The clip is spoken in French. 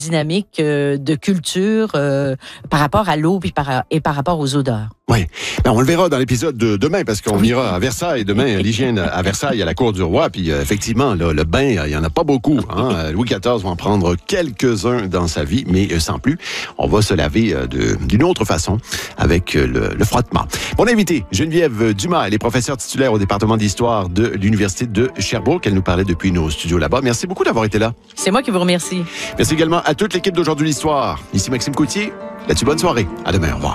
dynamique de culture par rapport à l'eau et par rapport aux odeurs. Oui, on le verra dans l'épisode de demain parce qu'on ira à Versailles demain, l'hygiène à Versailles, à la cour du roi. Puis effectivement, là, le bain, il n'y en a pas beaucoup. Hein? Louis XIV va en prendre quelques-uns dans sa vie, mais sans plus. On va se laver d'une autre façon avec le frottement. Mon invité, Geneviève Dumas, elle est professeure titulaire au département d'histoire de l'Université de Sherbrooke. Elle nous parlait depuis nos studios là-bas. Merci beaucoup d'avoir été là. C'est moi qui vous remercie. Merci également à toute l'équipe d'Aujourd'hui l'Histoire. Ici Maxime Coutier. Là-dessus, bonne soirée. À demain. Au revoir.